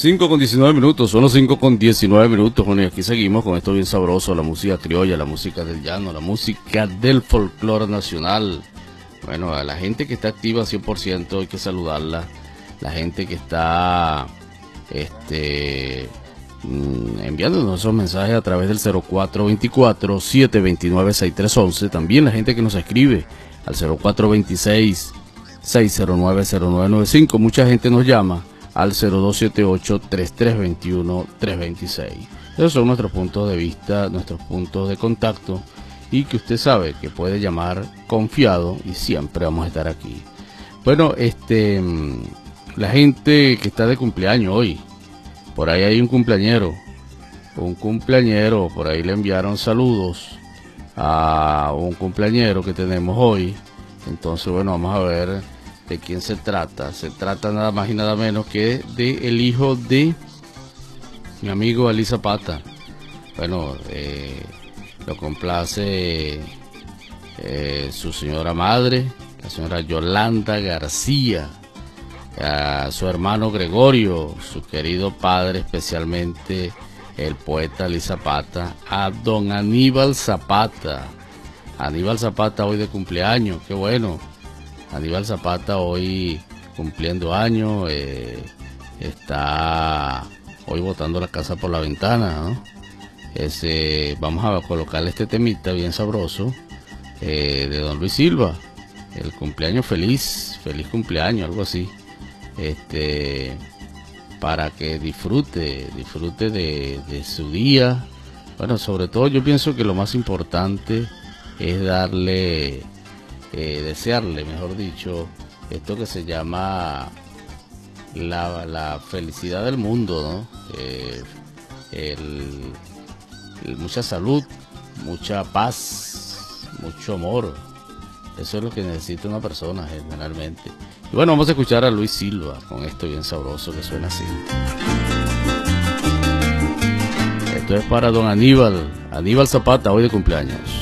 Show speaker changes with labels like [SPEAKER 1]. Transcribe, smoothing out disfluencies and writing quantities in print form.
[SPEAKER 1] 5:19, son los 5:19. Bueno, y aquí seguimos con esto bien sabroso, la música criolla, la música del llano, la música del folclore nacional. Bueno, a la gente que está activa 100% hay que saludarla. La gente que está enviándonos esos mensajes a través del 0424-729-6311. También la gente que nos escribe al 0426-609-0995. Mucha gente nos llama al 0278-3321-326. Esos son nuestros puntos de vista, nuestros puntos de contacto, y que usted sabe que puede llamar confiado y siempre vamos a estar aquí. Bueno, la gente que está de cumpleaños hoy, por ahí hay un cumpleañero, por ahí le enviaron saludos a un cumpleañero que tenemos hoy. Entonces, bueno, vamos a ver de quién se trata. Se trata nada más y nada menos que de el hijo de mi amigo Ali Zapata. Bueno, lo complace su señora madre, la señora Yolanda García, a su hermano Gregorio, su querido padre, especialmente el poeta Ali Zapata, a don Aníbal Zapata. Aníbal Zapata hoy de cumpleaños, qué bueno. Aníbal Zapata hoy cumpliendo años, está hoy botando la casa por la ventana, ¿no? Vamos a colocarle este temita bien sabroso de don Luis Silva, el cumpleaños feliz cumpleaños, algo así, para que disfrute de su día. Bueno, sobre todo yo pienso que lo más importante es darle, desearle, mejor dicho, esto que se llama la felicidad del mundo, ¿no? Mucha salud, mucha paz, mucho amor. Eso es lo que necesita una persona generalmente. Y bueno, vamos a escuchar a Luis Silva con esto bien sabroso que suena así. Esto es para don Aníbal Zapata, hoy de cumpleaños.